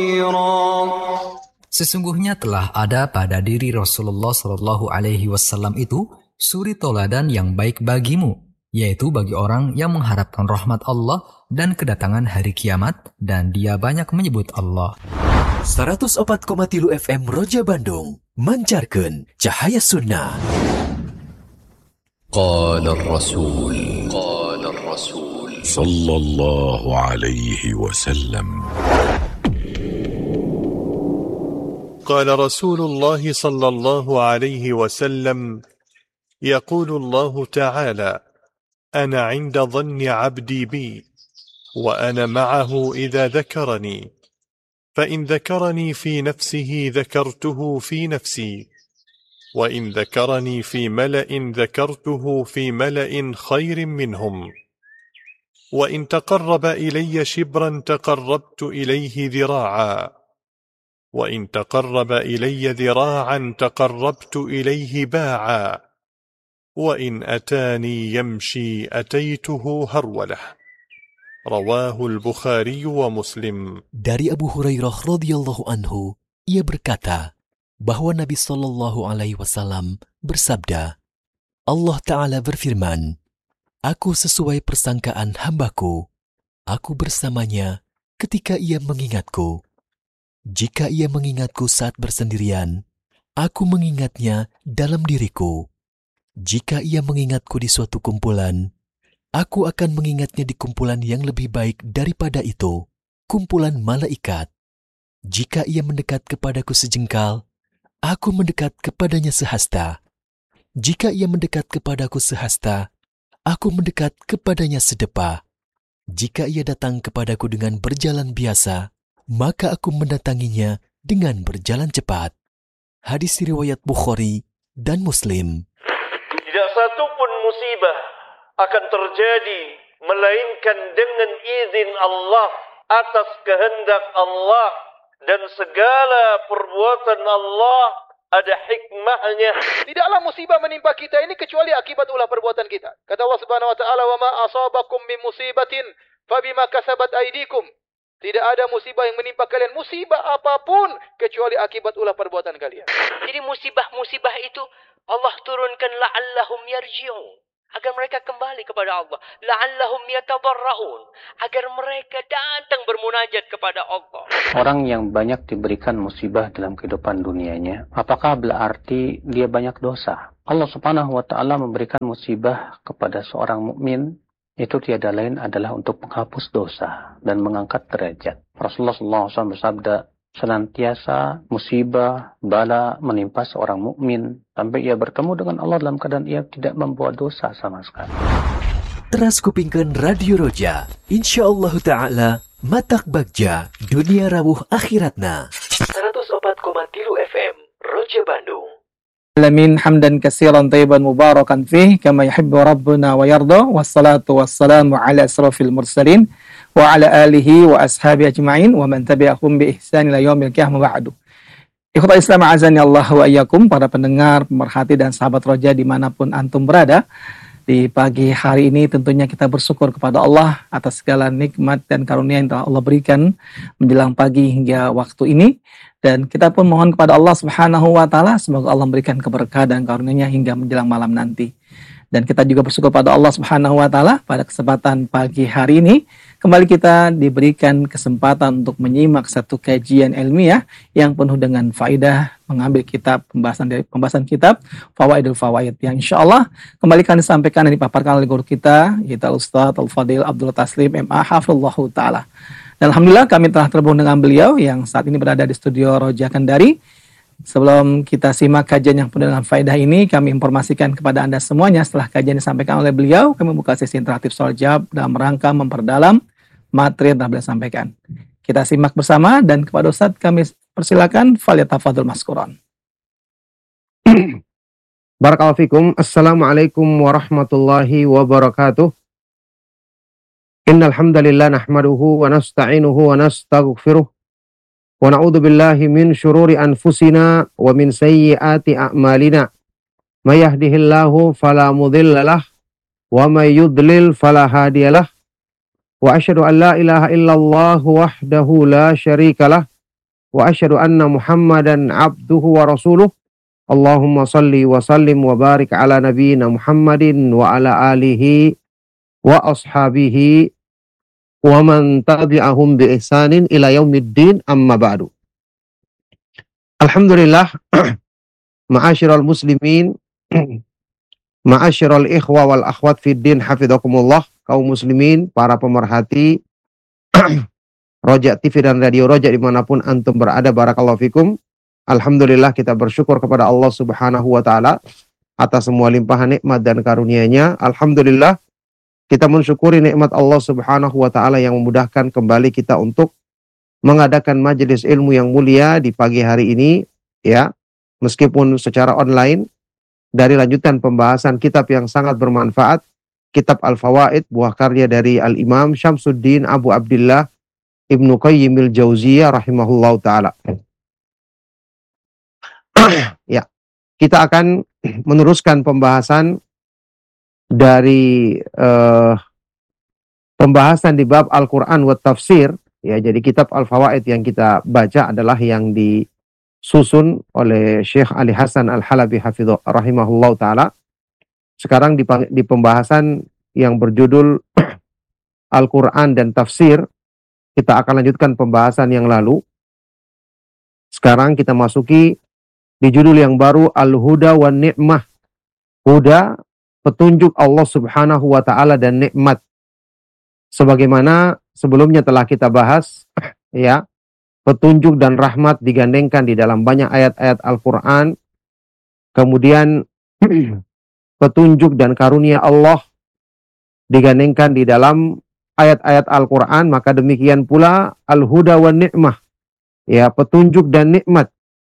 Sesungguhnya telah ada pada diri Rasulullah Shallallahu Alaihi Wasallam itu suri toladan yang baik bagimu, yaitu bagi orang yang mengharapkan rahmat Allah dan kedatangan hari kiamat, dan dia banyak menyebut Allah. 104,3 FM Roja Bandung mancarkan cahaya sunnah. Qala Rasul sallallahu alaihi wasallam. قال رسول الله صلى الله عليه وسلم: يقول الله تعالى: أنا عند ظن عبدي بي وأنا معه إذا ذكرني، فإن ذكرني في نفسه ذكرته في نفسي، وإن ذكرني في ملأ ذكرته في ملأ خير منهم، وإن تقرب إلي شبرا تقربت إليه ذراعا، وإن تقرب إلي ذراعا تقربت إليه باعا، وإن أتاني يمشي أتيته هرولة. رواه البخاري ومسلم. Dari Abu Hurairah radhiyallahu anhu, ia berkata bahwa Nabi Shallallahu Alaihi Wasallam bersabda, Allah Ta'ala berfirman, Aku sesuai persangkaan hambaku, aku bersamanya ketika ia mengingatku. Jika ia mengingatku saat bersendirian, aku mengingatnya dalam diriku. Jika ia mengingatku di suatu kumpulan, aku akan mengingatnya di kumpulan yang lebih baik daripada itu, kumpulan malaikat. Jika ia mendekat kepadaku sejengkal, aku mendekat kepadanya sehasta. Jika ia mendekat kepadaku sehasta, aku mendekat kepadanya sedepa. Jika ia datang kepadaku dengan berjalan biasa, maka aku mendatanginya dengan berjalan cepat. Hadis riwayat Bukhari dan Muslim. Tidak satu pun musibah akan terjadi melainkan dengan izin Allah, atas kehendak Allah, dan segala perbuatan Allah ada hikmahnya. Tidaklah musibah menimpa kita ini kecuali akibat ulah perbuatan kita. Kata Allah Subhanahu wa taala, "Wa ma asabakum min musibatin fabima kasabat aydikum." Tidak ada musibah yang menimpa kalian, musibah apapun, kecuali akibat ulah perbuatan kalian. Jadi musibah-musibah itu Allah turunkan la'allahum yarji'un, agar mereka kembali kepada Allah. La'allahum yatadarra'un, agar mereka datang bermunajat kepada Allah. Orang yang banyak diberikan musibah dalam kehidupan dunianya, apakah berarti dia banyak dosa? Allah Subhanahu wa taala memberikan musibah kepada seorang mukmin, itu tiada lain adalah untuk menghapus dosa dan mengangkat derajat. Rasulullah SAW bersabda, senantiasa musibah, bala menimpa seorang mukmin sampai ia bertemu dengan Allah dalam keadaan ia tidak membuat dosa sama sekali. Teras kupingkan Radio Roja, insyaallah ta'ala matak bagja dunia rawuh akhiratna. 104,3 FM Roja Bandung. Alamin hamdan katsiran thayyiban mubarakan fih kama yuhibbu rabbuna wa yarda, wassalatu wassalamu ala asrafil mursalin wa ala alihi wa ashabi ajma'in wa man tabi'ahum bi ihsan ila yaumil qiyamah ba'du. Ikhwatal Islam azani Allah wa iyyakum, para pendengar, pemerhati dan sahabat Roja dimanapun antum berada. Di pagi hari ini tentunya kita bersyukur kepada Allah atas segala nikmat dan karunia yang telah Allah berikan menjelang pagi hingga waktu ini. Dan kita pun mohon kepada Allah Subhanahu wa taala semoga Allah memberikan keberkahan dan karunia-Nya hingga menjelang malam nanti. Dan kita juga bersyukur pada Allah Subhanahu wa taala pada kesempatan pagi hari ini kembali kita diberikan kesempatan untuk menyimak satu kajian ilmiah yang penuh dengan faidah, mengambil kitab pembahasan kitab Fawaidul Fawaid yang insyaallah kembali kami sampaikan dan dipaparkan oleh guru kita yaitu Ustaz Al-Fadil Abdul Taslim MA hafizallahu taala. Dan alhamdulillah kami telah terhubung dengan beliau yang saat ini berada di studio Roja Kendari. Sebelum kita simak kajian yang penuh dengan faedah ini, kami informasikan kepada Anda semuanya setelah kajian disampaikan oleh beliau, kami membuka sesi interaktif soal jawab dalam rangka memperdalam materi yang telah beliau sampaikan. Kita simak bersama dan kepada Ustaz kami persilakan falyatafadhal maskuron. Barakallahu fikum. Assalamualaikum warahmatullahi wabarakatuh. Innal hamdalillah nahmaduhu wa nasta'inuhu wa nastaghfiruh wa na'udzu billahi min syururi anfusina wa min sayyiati a'malina. May yahdihillahu fala mudhillalah wa may yudlil fala hadiyalah. Wa asyhadu an la ilaha illallah wahdahu la syarikalah wa asyhadu anna Muhammadan abduhu wa rasuluh. Allahumma salli wa sallim wa barik ala nabiyyina Muhammadin wa ala alihi wa ashabihi wa man tabi'ahum bi ihsanin ila yaumiddin, amma ba'du. Alhamdulillah, ma'asyiral muslimin, ma'asyiral ikhwa wal akhwat fid din, hafidhakumullah, kaum muslimin, para pemerhati Roja TV dan Radio Roja dimanapun antum berada, barakallahu fikum. Alhamdulillah, kita bersyukur kepada Allah Subhanahu wa ta'ala atas semua limpahan nikmat dan karunia-Nya. Alhamdulillah, kita mensyukuri nikmat Allah Subhanahu wa ta'ala yang memudahkan kembali kita untuk mengadakan majelis ilmu yang mulia di pagi hari ini, ya, meskipun secara online, dari lanjutan pembahasan kitab yang sangat bermanfaat, kitab Al-Fawaid, buah karya dari Al-Imam Syamsuddin Abu Abdillah Ibnu Qayyim al-Jauziyah rahimahullahu ta'ala. Ya, kita akan meneruskan pembahasan dari pembahasan di bab Al-Quran wa Tafsir. Ya, jadi kitab Al-Fawaid yang kita baca adalah yang disusun oleh Syekh Ali Hasan Al-Halabi hafidhahu rahimahullahu ta'ala. Sekarang di pembahasan yang berjudul Al-Quran dan Tafsir, kita akan lanjutkan pembahasan yang lalu. Sekarang kita masuki di judul yang baru, Al-Huda wa Ni'mah. Huda, petunjuk Allah Subhanahu wa ta'ala, dan nikmat. Sebagaimana sebelumnya telah kita bahas, ya, petunjuk dan rahmat digandengkan di dalam banyak ayat-ayat Al-Quran. Kemudian petunjuk dan karunia Allah digandengkan di dalam ayat-ayat Al-Quran. Maka demikian pula Al-Huda wa Ni'mah, ya, petunjuk dan nikmat.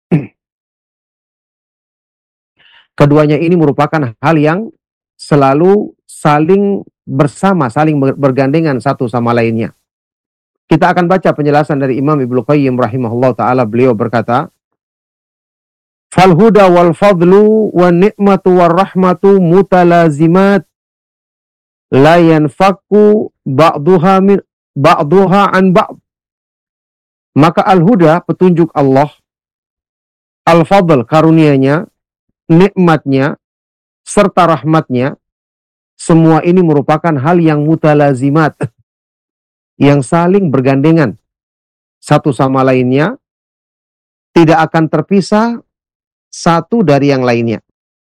Keduanya ini merupakan hal yang selalu saling bersama, saling bergandengan satu sama lainnya. Kita akan baca penjelasan dari Imam Ibnu Qayyim rahimahullah ta'ala. Beliau berkata, Fal huda wal fadlu wa ni'matu war rahmatu mutalazimat la yanfaku ba'duha an ba'd. Maka al-huda, petunjuk Allah, al-fadl, karunianya, nikmatnya, serta rahmatnya, semua ini merupakan hal yang mutalazimat, yang saling bergandengan satu sama lainnya, tidak akan terpisah satu dari yang lainnya.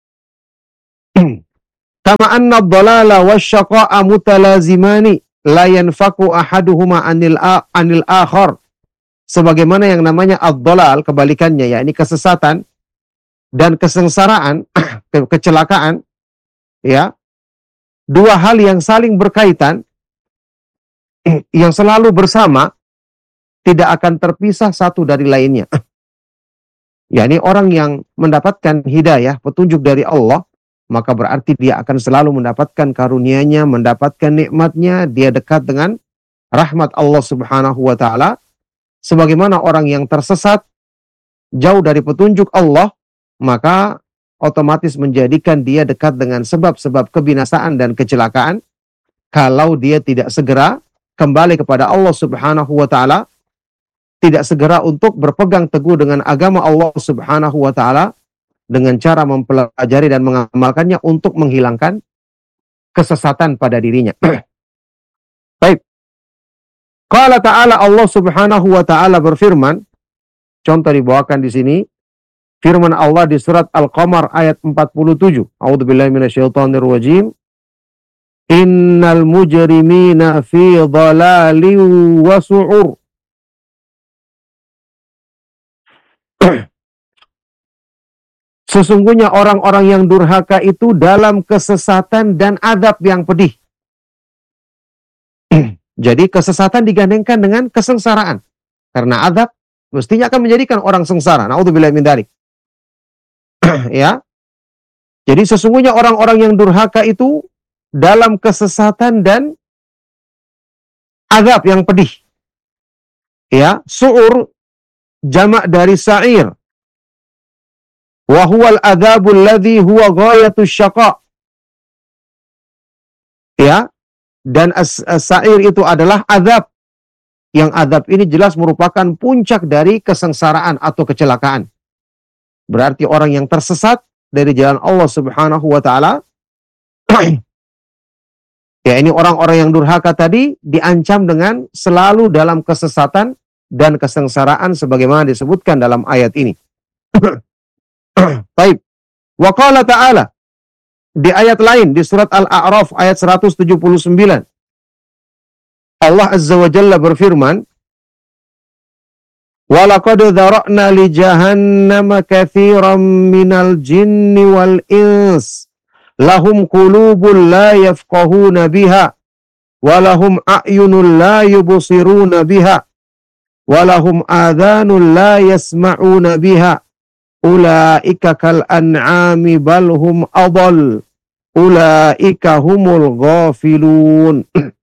Kama anna ad-dhalala wasyaqa'a mutalazimani la yanfaku ahaduhuma anil akhar. Sebagaimana yang namanya ad-dhalal, kebalikannya, yakni kesesatan dan kesengsaraan, kecelakaan, ya, dua hal yang saling berkaitan, yang selalu bersama, tidak akan terpisah satu dari lainnya. yakni orang yang mendapatkan hidayah, petunjuk dari Allah, maka berarti dia akan selalu mendapatkan karunia-Nya, mendapatkan nikmatnya, dia dekat dengan rahmat Allah Subhanahu wa ta'ala. Sebagaimana orang yang tersesat, jauh dari petunjuk Allah, maka otomatis menjadikan dia dekat dengan sebab-sebab kebinasaan dan kecelakaan kalau dia tidak segera kembali kepada Allah Subhanahu wa ta'ala, tidak segera untuk berpegang teguh dengan agama Allah Subhanahu wa ta'ala dengan cara mempelajari dan mengamalkannya untuk menghilangkan kesesatan pada dirinya. Baik. Qala ta'ala, Allah Subhanahu wa ta'ala berfirman, contoh dibawakan di sini, firman Allah di surat Al-Qamar ayat 47. A'udzubillahi minasyaitonir rajim. Innal mujrimina fi dhalalin wa su'ur. Sesungguhnya orang-orang yang durhaka itu dalam kesesatan dan azab yang pedih. Jadi kesesatan digandengkan dengan kesengsaraan. Karena azab mestinya akan menjadikan orang sengsara. Na'udzubillahi min dzalik. Ya. Jadi sesungguhnya orang-orang yang durhaka itu dalam kesesatan dan azab yang pedih. Ya, su'ur jamak dari sa'ir. Wa huwal adzabul ladzi huwa ghayatus syaqa. Ya, dan as-sa'ir itu adalah azab Yang azab ini jelas merupakan puncak dari kesengsaraan atau kecelakaan. Berarti orang yang tersesat dari jalan Allah Subhanahu wa taala, ya ini orang-orang yang durhaka tadi diancam dengan selalu dalam kesesatan dan kesengsaraan sebagaimana disebutkan dalam ayat ini. Baik. Wa qala ta'ala, di ayat lain di surat Al-A'raf ayat 179, Allah Azza wa Jalla berfirman, "Wa laqad dzara'na li jahannama katsiran minal jinni wal ins lahum qulubun la yafqahuna biha wa lahum a'yunun la yubsiruna biha wa lahum adhanun la yasma'una biha ulaika kal an'ami bal hum adall ulaika humul ghafilun."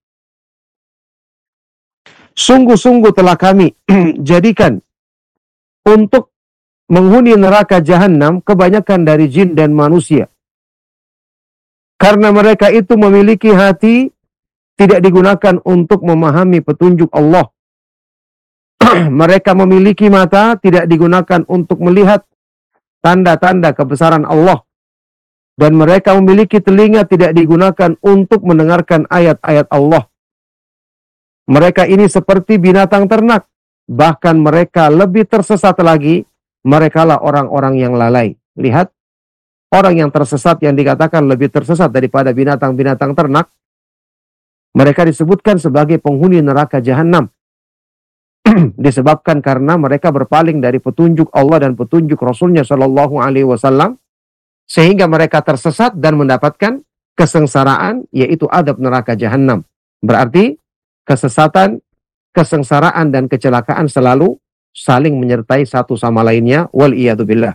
Sungguh-sungguh telah kami jadikan untuk menghuni neraka jahanam kebanyakan dari jin dan manusia. Karena mereka itu memiliki hati tidak digunakan untuk memahami petunjuk Allah. Mereka memiliki mata tidak digunakan untuk melihat tanda-tanda kebesaran Allah. Dan mereka memiliki telinga tidak digunakan untuk mendengarkan ayat-ayat Allah. Mereka ini seperti binatang ternak. Bahkan mereka lebih tersesat lagi. Merekalah orang-orang yang lalai. Lihat, orang yang tersesat yang dikatakan lebih tersesat daripada binatang-binatang ternak, mereka disebutkan sebagai penghuni neraka jahanam. Disebabkan karena mereka berpaling dari petunjuk Allah dan petunjuk Rasulnya Shallallahu Alaihi Wasallam, sehingga mereka tersesat dan mendapatkan kesengsaraan, yaitu adab neraka jahanam. Berarti kesesatan, kesengsaraan, dan kecelakaan selalu saling menyertai satu sama lainnya. Wal iyadu billah.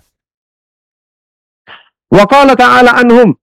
Wa qala ta'ala anhum.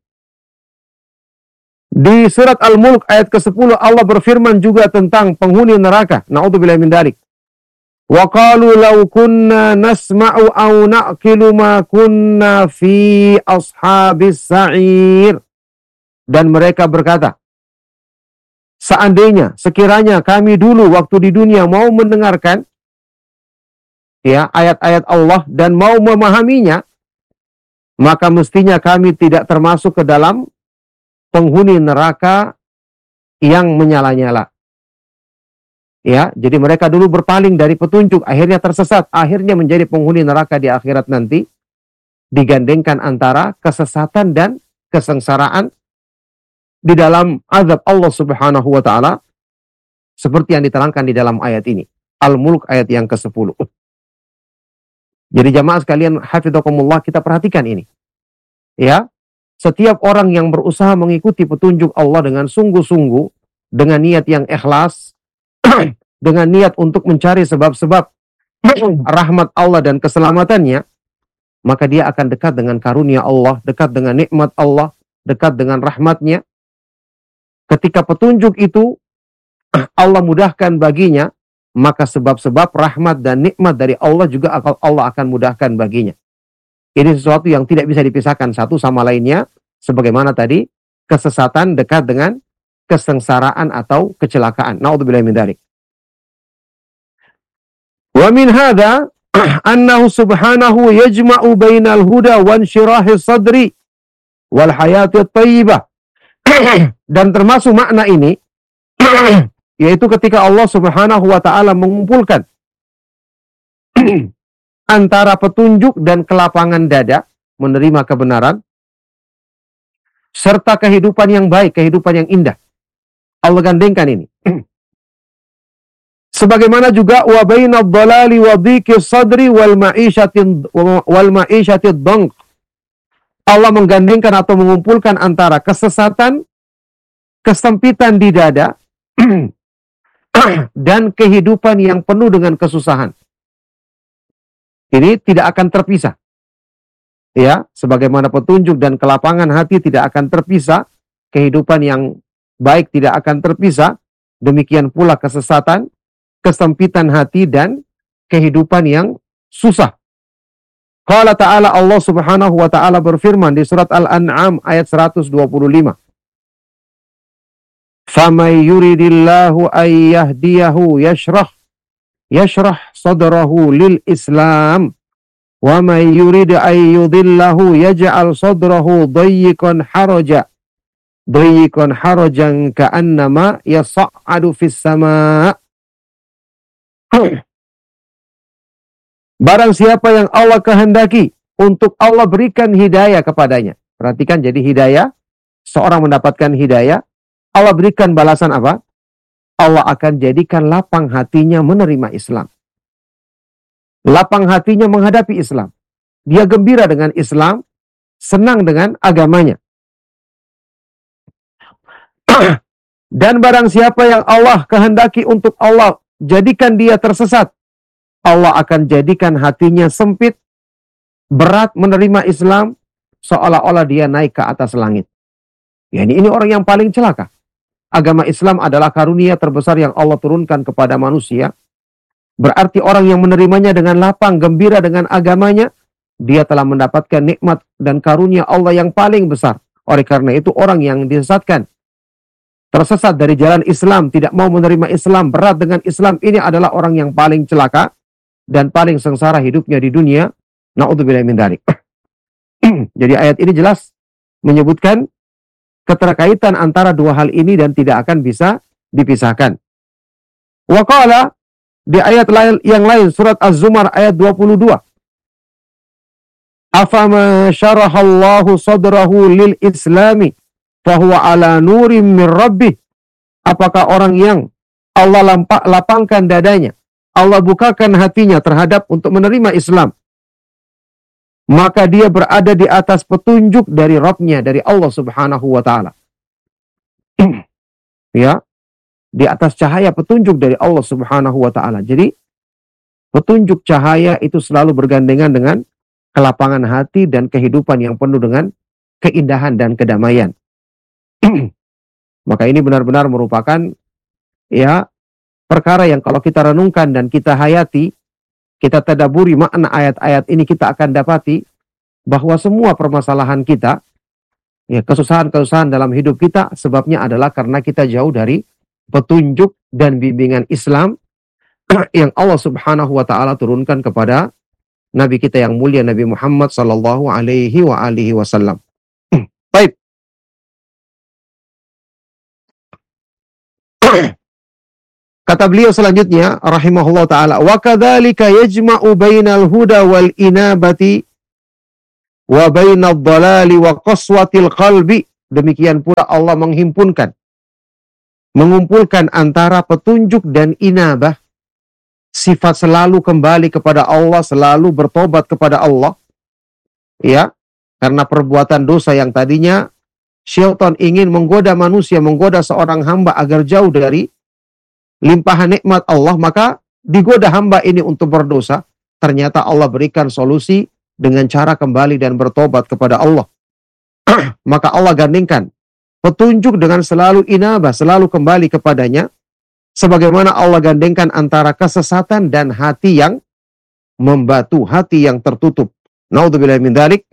Di surat Al-Mulk ayat ke-10 Allah berfirman juga tentang penghuni neraka. Na'udzubillah min dzalik. Wa qalu law kunna nasma'u aw na'qilu ma kunna fi ashabis sa'ir. Dan mereka berkata, seandainya, sekiranya kami dulu waktu di dunia mau mendengarkan ya ayat-ayat Allah dan mau memahaminya, maka mestinya kami tidak termasuk ke dalam penghuni neraka yang menyala-nyala. Ya, jadi mereka dulu berpaling dari petunjuk, akhirnya tersesat, akhirnya menjadi penghuni neraka di akhirat nanti, digandengkan antara kesesatan dan kesengsaraan di dalam azab Allah Subhanahu wa taala seperti yang diterangkan di dalam ayat ini. Al-Mulk ayat yang ke-10. Jadi jamaah sekalian hafizakumullah, kita perhatikan ini. Ya, setiap orang yang berusaha mengikuti petunjuk Allah dengan sungguh-sungguh, dengan niat yang ikhlas, dengan niat untuk mencari sebab-sebab rahmat Allah dan keselamatannya, maka dia akan dekat dengan karunia Allah, dekat dengan nikmat Allah, dekat dengan rahmatnya. Ketika petunjuk itu Allah mudahkan baginya, maka sebab-sebab rahmat dan nikmat dari Allah juga Allah akan mudahkan baginya. Ini sesuatu yang tidak bisa dipisahkan satu sama lainnya, sebagaimana tadi kesesatan dekat dengan kesengsaraan atau kecelakaan. Na'udzubillahi min dzalik. Wa min hadza annahu subhanahu yajma'u bainal huda wa insyirahis sadri wal hayatit thayyibah. Dan termasuk makna ini yaitu ketika Allah Subhanahu wa taala mengumpulkan antara petunjuk dan kelapangan dada menerima kebenaran serta kehidupan yang baik, kehidupan yang indah. Allah gandengkan ini. Sebagaimana juga wa bainadh dhalali wa dhiqis sadri wal ma'isyatid dhanq. Allah menggandengkan atau mengumpulkan antara kesesatan, kesempitan di dada, dan kehidupan yang penuh dengan kesusahan. Ini tidak akan terpisah. Ya, sebagaimana petunjuk dan kelapangan hati tidak akan terpisah, kehidupan yang baik tidak akan terpisah, demikian pula kesesatan, kesempitan hati, dan kehidupan yang susah. Qala ta'ala, Allah Subhanahu wa ta'ala berfirman di surat Al-An'am ayat 125. Faman yuridillahu ay yahdiyahu yashrah sadrahu lil Islam. Wa man yurid ay yudillahu yaj'al sadrahu dayyiqan harajan ka'annama yas'adu fis sama'. Barang siapa yang Allah kehendaki untuk Allah berikan hidayah kepadanya. Perhatikan, jadi hidayah, seorang mendapatkan hidayah, Allah berikan balasan apa? Allah akan jadikan lapang hatinya menerima Islam. Lapang hatinya menghadapi Islam. Dia gembira dengan Islam, senang dengan agamanya. Dan barang siapa yang Allah kehendaki untuk Allah jadikan dia tersesat, Allah akan jadikan hatinya sempit, berat menerima Islam, seolah-olah dia naik ke atas langit. Ya, ini orang yang paling celaka. Agama Islam adalah karunia terbesar yang Allah turunkan kepada manusia. Berarti orang yang menerimanya dengan lapang, gembira dengan agamanya, dia telah mendapatkan nikmat dan karunia Allah yang paling besar. Oleh karena itu orang yang disesatkan, tersesat dari jalan Islam, tidak mau menerima Islam, berat dengan Islam, ini adalah orang yang paling celaka dan paling sengsara hidupnya di dunia. Na'udzubillahi min dzalik. Jadi ayat ini jelas menyebutkan keterkaitan antara dua hal ini dan tidak akan bisa dipisahkan. Wa qala, di ayat yang lain, surat Az-Zumar ayat 22. Afama syarahallahu sadrahu lil islami fahuwa ala nurim min rabbih. Apakah orang yang Allah lapangkan dadanya, Allah bukakan hatinya terhadap untuk menerima Islam, maka dia berada di atas petunjuk dari Rabb-nya, dari Allah Subhanahu wa Ta'ala. Ya, di atas cahaya petunjuk dari Allah Subhanahu wa Ta'ala. Jadi petunjuk cahaya itu selalu bergandengan dengan kelapangan hati dan kehidupan yang penuh dengan keindahan dan kedamaian. Maka ini benar-benar merupakan ya perkara yang kalau kita renungkan dan kita hayati, kita tadaburi makna ayat-ayat ini, kita akan dapati bahwa semua permasalahan kita, ya kesusahan-kesusahan dalam hidup kita, sebabnya adalah karena kita jauh dari petunjuk dan bimbingan Islam yang Allah Subhanahu wa Ta'ala turunkan kepada Nabi kita yang mulia, Nabi Muhammad sallallahu alaihi wa alihi wasallam. Baik. Kata beliau selanjutnya, rahimahullah ta'ala, wa kadzalika yajma'u bainal huda wal inabati wa bainad dhalali wa qaswatil qalbi. Demikian pula Allah mengumpulkan antara petunjuk dan inabah, sifat selalu kembali kepada Allah, selalu bertobat kepada Allah. Ya, karena perbuatan dosa yang tadinya syaitan ingin menggoda manusia, menggoda seorang hamba agar jauh dari limpahan nikmat Allah, maka digoda hamba ini untuk berdosa. Ternyata Allah berikan solusi dengan cara kembali dan bertobat kepada Allah. Maka Allah gandingkan petunjuk dengan selalu inabah, selalu kembali kepadanya, sebagaimana Allah gandengkan antara kesesatan dan hati yang membatu, hati yang tertutup. Naudzubillahi min dzalik.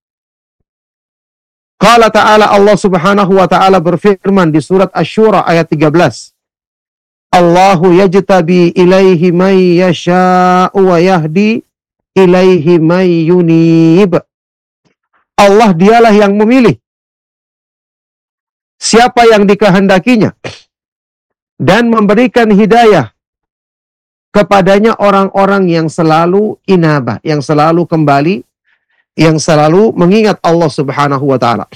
Qala ta'ala, Allah Subhanahu wa ta'ala berfirman di surat Asy-Syura ayat 13. Allahu yajtabi ilaihi may yasha'u wa yahdi ilaihi may yunib. Allah dialah yang memilih siapa yang dikehendakinya dan memberikan hidayah kepadanya orang-orang yang selalu inabah, yang selalu kembali, yang selalu mengingat Allah Subhanahu wa ta'ala.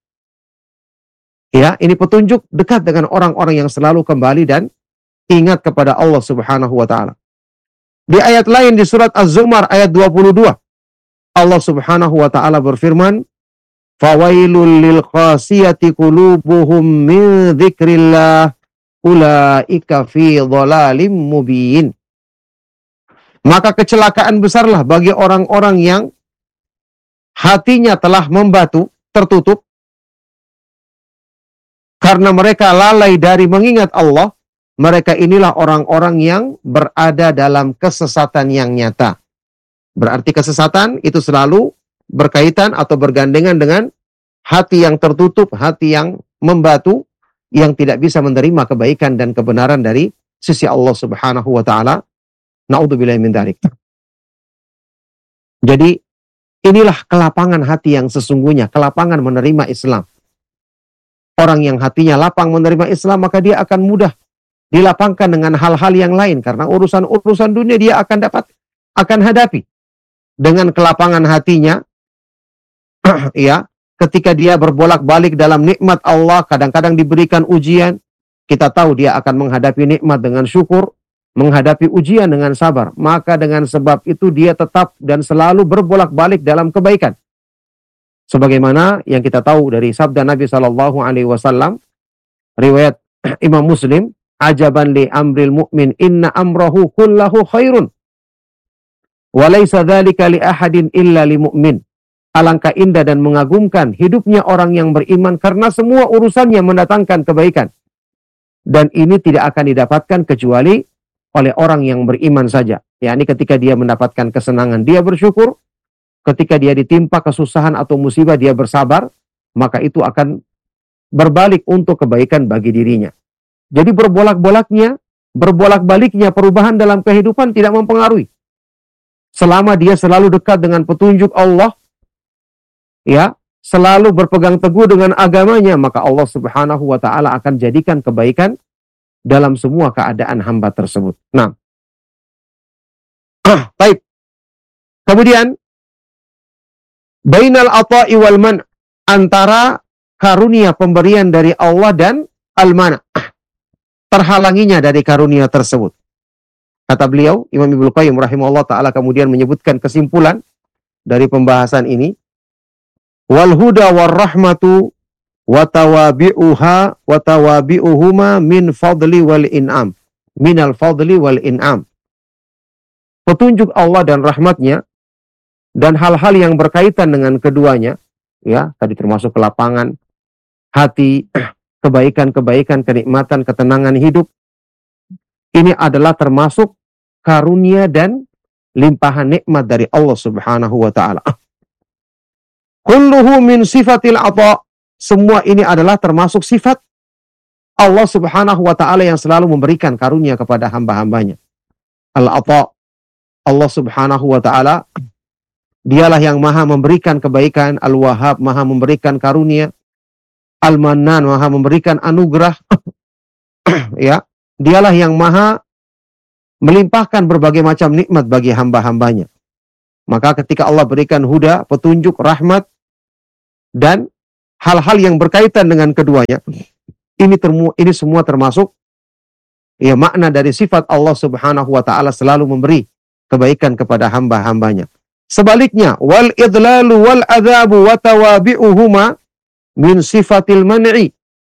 Ya, ini petunjuk dekat dengan orang-orang yang selalu kembali dan ingat kepada Allah Subhanahu wa ta'ala. Di ayat lain di surat Az-Zumar ayat 22, Allah Subhanahu wa ta'ala berfirman, fawailul lil qasiyati qulubuhum min dzikrillah ulaika fi dhalalim mubin. Maka kecelakaan besarlah bagi orang-orang yang hatinya telah membatu, tertutup, karena mereka lalai dari mengingat Allah. Mereka inilah orang-orang yang berada dalam kesesatan yang nyata. Berarti kesesatan itu selalu berkaitan atau bergandengan dengan hati yang tertutup, hati yang membatu, yang tidak bisa menerima kebaikan dan kebenaran dari sisi Allah Subhanahu wa taala. Na'udzubillahi min dzalik. Jadi inilah kelapangan hati yang sesungguhnya, kelapangan menerima Islam. Orang yang hatinya lapang menerima Islam, maka dia akan mudah dilapangkan dengan hal-hal yang lain, karena urusan-urusan dunia dia akan hadapi dengan kelapangan hatinya. Ya, ketika dia berbolak-balik dalam nikmat Allah, kadang-kadang diberikan ujian, kita tahu dia akan menghadapi nikmat dengan syukur, menghadapi ujian dengan sabar. Maka dengan sebab itu dia tetap dan selalu berbolak-balik dalam kebaikan. Sebagaimana yang kita tahu dari sabda Nabi SAW, riwayat Imam Muslim, ajaban li amril mu'min inna amrahu kullahu khairun wa laysa dzalika li ahadin illa li mu'min. Alangkah indah dan mengagumkan hidupnya orang yang beriman, karena semua urusannya mendatangkan kebaikan. Dan ini tidak akan didapatkan kecuali oleh orang yang beriman saja. Yakni ketika dia mendapatkan kesenangan, dia bersyukur. Ketika dia ditimpa kesusahan atau musibah, dia bersabar. Maka itu akan berbalik untuk kebaikan bagi dirinya. Jadi berbolak-baliknya perubahan dalam kehidupan tidak mempengaruhi. Selama dia selalu dekat dengan petunjuk Allah, ya, selalu berpegang teguh dengan agamanya, maka Allah Subhanahu wa taala akan jadikan kebaikan dalam semua keadaan hamba tersebut. Nah, baik. Kemudian bainal ata'i wal man', antara karunia pemberian dari Allah dan al-mana', terhalanginya dari karunia tersebut. Kata beliau, Imam Ibnu Qayyim rahimahullah ta'ala kemudian menyebutkan kesimpulan dari pembahasan ini. Wal huda war rahmatu wa tawabi'uhuma min fadli wal in'am. Minal fadli wal in'am. Petunjuk Allah dan rahmatnya dan hal-hal yang berkaitan dengan keduanya, ya, tadi termasuk kelapangan hati, kebaikan-kebaikan, kenikmatan, ketenangan hidup. Ini adalah termasuk karunia dan limpahan nikmat dari Allah Subhanahu wa taala. Kulluhu min sifatil ata. Semua ini adalah termasuk sifat Allah Subhanahu wa taala yang selalu memberikan karunia kepada hamba-hambanya. Al-ata. Allah Subhanahu wa taala dialah yang maha memberikan kebaikan. Al-Wahhab, maha memberikan karunia. Al-Mannan, maha memberikan anugerah. Ya, dialah yang maha melimpahkan berbagai macam nikmat bagi hamba-hambanya. Maka ketika Allah berikan huda, petunjuk, rahmat, dan hal-hal yang berkaitan dengan keduanya, ini semua termasuk, ya, makna dari sifat Allah Subhanahu wa taala selalu memberi kebaikan kepada hamba-hambanya. Sebaliknya, wal idlalu wal adzabu wa tawabi'uhuma min sifatil man'i.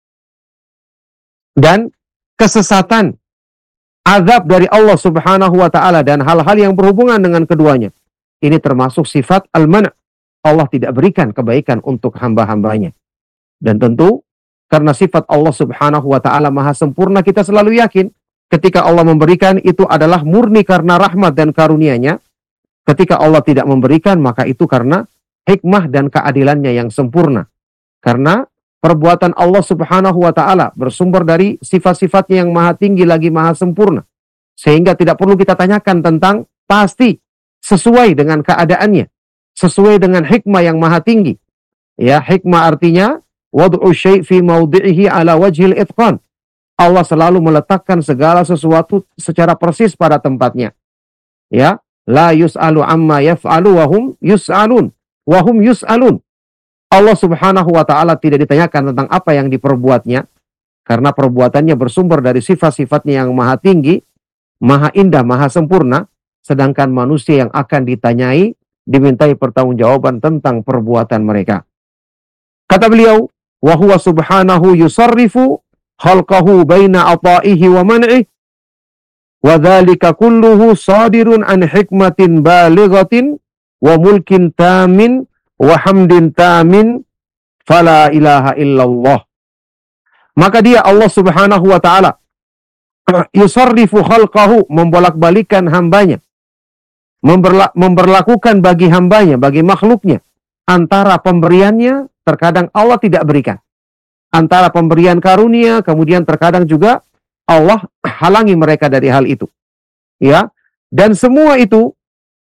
Dan kesesatan, azab dari Allah Subhanahu wa taala dan hal-hal yang berhubungan dengan keduanya, ini termasuk sifat al-man'. Allah tidak berikan kebaikan untuk hamba-hambanya. Dan tentu karena sifat Allah Subhanahu wa taala maha sempurna, kita selalu yakin ketika Allah memberikan itu adalah murni karena rahmat dan karunia-Nya. Ketika Allah tidak memberikan, maka itu karena hikmah dan keadilannya yang sempurna. Karena perbuatan Allah Subhanahu wa taala bersumber dari sifat-sifatnya yang maha tinggi lagi maha sempurna. Sehingga tidak perlu kita tanyakan tentang, pasti sesuai dengan keadaannya, sesuai dengan hikmah yang maha tinggi. Ya, hikmah artinya wad'u syai' fi mawdi'ihi ala wajhil itqan. Allah selalu meletakkan segala sesuatu secara persis pada tempatnya. Ya, la yus'alu amma yaf'alu wa hum yus'alun wa hum yus'alun. Allah Subhanahu wa taala tidak ditanyakan tentang apa yang diperbuatnya, karena perbuatannya bersumber dari sifat-sifatnya yang maha tinggi, maha indah, maha sempurna. Sedangkan manusia yang akan ditanyai, dimintai pertanggungjawaban tentang perbuatan mereka. Kata beliau, wa huwa subhanahu yusarrifu khalqahu baina ata'ihi wa man'ihi wa dzalika kulluhu sadirun an hikmatin balighatin wa mulkin tamin wa hamdin tamin fala ilaha illallah. Maka dia Allah Subhanahu wa taala yusarrifu khalqahu, membolak-balikan hambanya, memberlakukan bagi hambanya, bagi makhluknya, antara pemberiannya, terkadang Allah tidak berikan. antara pemberian karunia, kemudian terkadang juga Allah halangi mereka dari hal itu. Ya, dan semua itu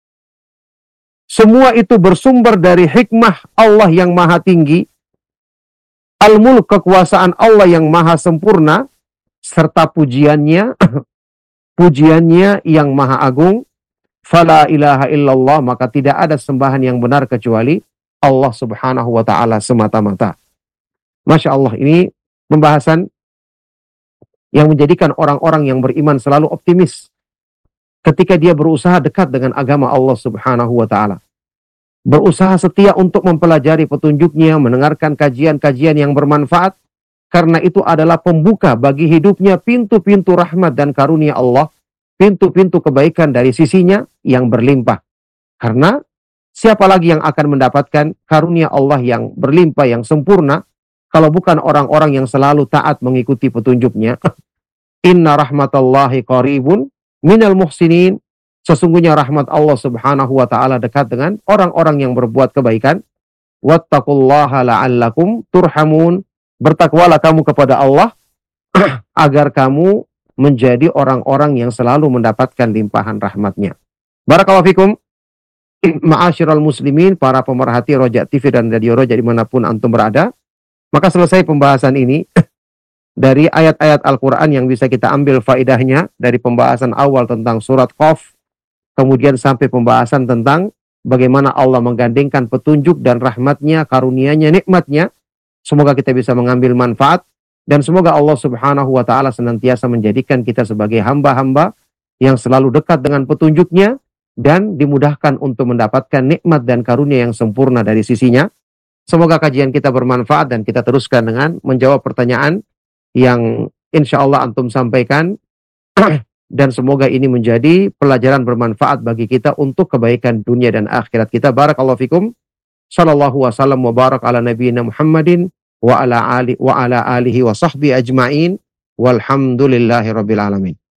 bersumber dari hikmah Allah yang maha tinggi, al-mulk, kekuasaan Allah yang maha sempurna, serta pujiannya yang maha agung. Fala ilaha illallah, maka tidak ada sembahan yang benar kecuali Allah subhanahu wa ta'ala semata-mata. Masya Allah, ini pembahasan yang menjadikan orang-orang yang beriman selalu optimis ketika dia berusaha dekat dengan agama Allah subhanahu wa ta'ala. Berusaha setia untuk mempelajari petunjuknya, mendengarkan kajian-kajian yang bermanfaat, karena itu adalah pembuka bagi hidupnya pintu-pintu rahmat dan karunia Allah, pintu-pintu kebaikan dari sisinya yang berlimpah. Karena siapa lagi yang akan mendapatkan karunia Allah yang berlimpah, yang sempurna, kalau bukan orang-orang yang selalu taat mengikuti petunjuknya. Inna rahmatallahi qaribun minal muhsinin. Sesungguhnya rahmat Allah subhanahu wa ta'ala dekat dengan orang-orang yang berbuat kebaikan. Wattaqullaha la'allakum turhamun. Bertakwalah kamu kepada Allah agar kamu menjadi orang-orang yang selalu mendapatkan limpahan rahmatnya. Barakallahu fikum. Ma'asyiral muslimin, para pemerhati Roja TV dan Radio Roja dimanapun antum berada. Maka selesai pembahasan ini dari ayat-ayat Al-Quran yang bisa kita ambil faidahnya dari pembahasan awal tentang surat Qaf, kemudian sampai pembahasan tentang bagaimana Allah menggandengkan petunjuk dan rahmatnya, karunianya, nikmatnya. Semoga kita bisa mengambil manfaat. Dan semoga Allah subhanahu wa ta'ala senantiasa menjadikan kita sebagai hamba-hamba yang selalu dekat dengan petunjuknya dan dimudahkan untuk mendapatkan nikmat dan karunia yang sempurna dari sisinya. Semoga kajian kita bermanfaat dan kita teruskan dengan menjawab pertanyaan yang insya Allah antum sampaikan. Dan semoga ini menjadi pelajaran bermanfaat bagi kita untuk kebaikan dunia dan akhirat kita. Barakallahu fikum. Sallallahu wasallam wa barak ala nabiyina Muhammadin wa ala alihi wa sahbihi ajma'in walhamdulillahi rabbil alamin.